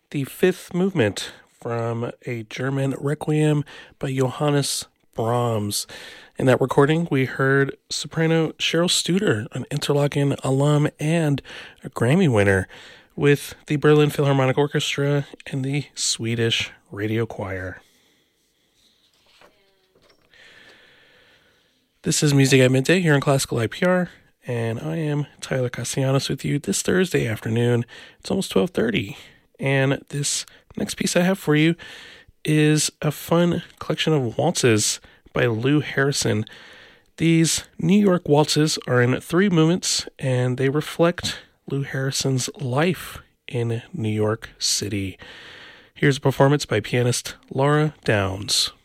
the fifth movement from a German requiem by Johannes Brahms. In that recording, we heard soprano Cheryl Studer, an Interlochen alum and a Grammy winner, with the Berlin Philharmonic Orchestra and the Swedish Radio Choir. This is Music at Midday here on Classical IPR, and I am Tyler Castellanos with you this Thursday afternoon. It's almost 12:30, and this next piece I have for you is a fun collection of waltzes by Lou Harrison. These New York waltzes are in 3 movements, and they reflect Lou Harrison's life in New York City. Here's a performance by pianist Laura Downs.